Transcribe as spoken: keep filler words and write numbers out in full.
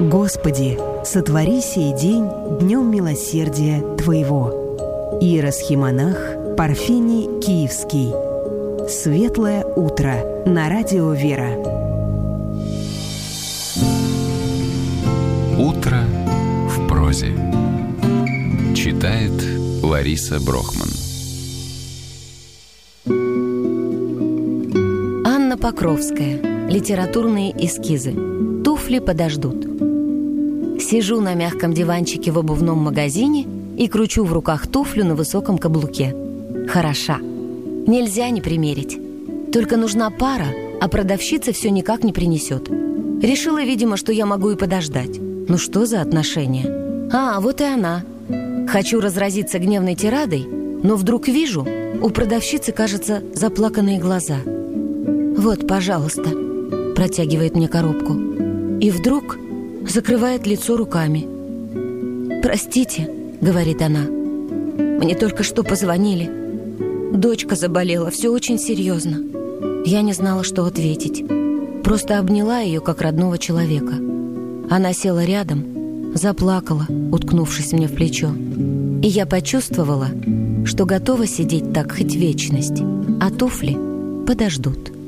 Господи, сотвори сей день днем милосердия Твоего. Иеросхимонах Парфений Киевский. Светлое утро на радио Вера. Утро в прозе. Читает Лариса Брохман. Анна Покровская. Литературные эскизы. Туфли подождут. Сижу на мягком диванчике в обувном магазине и кручу в руках туфлю на высоком каблуке. Хороша. Нельзя не примерить. Только нужна пара, а продавщица все никак не принесет. Решила, видимо, что я могу и подождать. Ну что за отношения? А, вот и она. Хочу разразиться гневной тирадой, но вдруг вижу, у продавщицы, кажется, заплаканные глаза. «Вот, пожалуйста», — протягивает мне коробку. И вдруг закрывает лицо руками. «Простите», — говорит она, — «мне только что позвонили. Дочка заболела, все очень серьезно». Я не знала, что ответить. Просто обняла ее, как родного человека. Она села рядом, заплакала, уткнувшись мне в плечо. И я почувствовала, что готова сидеть так хоть вечность, а туфли подождут.